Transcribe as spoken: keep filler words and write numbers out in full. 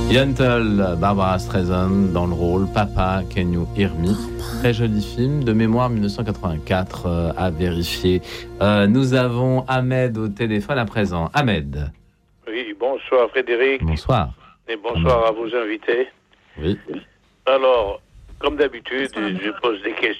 Yentl, Barbara Streisand dans le rôle, Papa, Can You Hear Me. Très joli film, de mémoire dix-neuf cent quatre-vingt-quatre, euh, à vérifier. Euh, nous avons Ahmed au téléphone à présent. Ahmed. Oui, bonsoir Frédéric. Bonsoir. Et bonsoir Ahmed. à vos invités. Oui. Alors, comme d'habitude, je pose des questions.